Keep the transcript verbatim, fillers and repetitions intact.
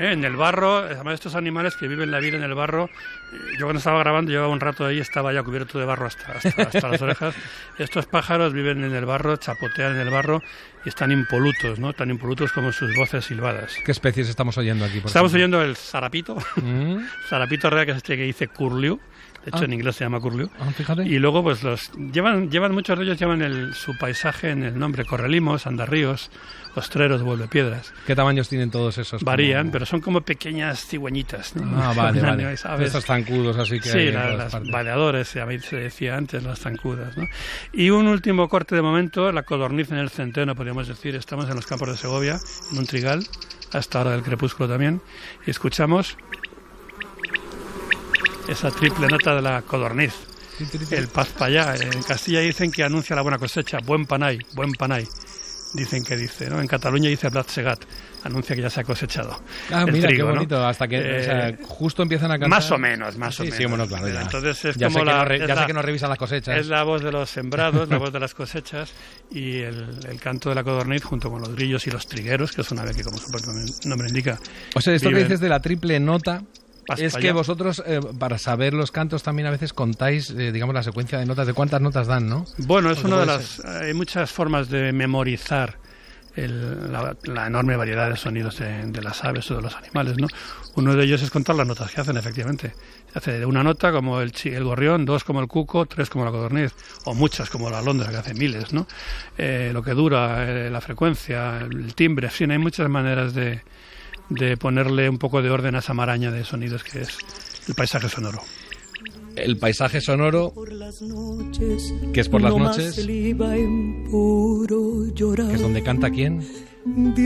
¿eh? En el barro, además estos animales que viven la vida en el barro, yo cuando estaba grabando llevaba un rato ahí, estaba ya cubierto de barro hasta, hasta, hasta las orejas. Estos pájaros viven en el barro, chapotean en el barro y están impolutos, ¿no? Tan impolutos como sus voces silbadas. ¿Qué especies estamos oyendo aquí? Por estamos ejemplo? oyendo el zarapito, ¿Mm? zarapito real, que es este que dice curlew. De hecho, ah. en inglés se llama curlew. Ah, fíjate. Y luego, pues los llevan, llevan muchos de ellos llevan el, su paisaje en el nombre: correlimos, andarríos, ostreros, vuelvepiedras. ¿Qué tamaños tienen todos esos? Varían, como... pero son como pequeñas cigüeñitas, ¿no? Ah, vale, vale. ¿Sabes? Estos zancudos, así que sí, hay la, en las partes. baleadores, se decía antes, las zancudas, ¿no? Y un último corte de momento, la codorniz en el centeno, podríamos decir. Estamos en los campos de Segovia, en un trigal, hasta hora del crepúsculo también, y escuchamos esa triple nota de la codorniz, el paz pa' allá. En Castilla dicen que anuncia la buena cosecha, buen panay, buen panay, dicen que dice, ¿no? En Cataluña dice blat segat, anuncia que ya se ha cosechado. Ah, el mira, trigo, qué bonito, ¿no? hasta que eh, o sea, justo empiezan a cantar. Más o menos, más sí, o menos. Sí, bueno, claro, ya. Entonces es ya como sé la, que no, re, es ya la, sé que no revisan las cosechas. Es la voz de los sembrados, la voz de las cosechas, y el, el canto de la codorniz junto con los grillos y los trigueros, que es una ave que, como su propio nombre indica... O sea, esto viven... que dices de la triple nota... Es que allá. vosotros, eh, para saber los cantos, también a veces contáis, eh, digamos, la secuencia de notas, de cuántas notas dan, ¿no? Bueno, es una de las... Ser? Hay muchas formas de memorizar el, la, la enorme variedad de sonidos de, de las aves o de los animales, ¿no? Uno de ellos es contar las notas que hacen, efectivamente. Se hace de una nota como el, el gorrión, dos como el cuco, tres como la codorniz, o muchas como la alondra, que hace miles, ¿no? Eh, lo que dura, eh, la frecuencia, el timbre, en fin, hay muchas maneras de... de ponerle un poco de orden a esa maraña de sonidos que es el paisaje sonoro. El paisaje sonoro, que es por las noches, que es donde canta ¿quién?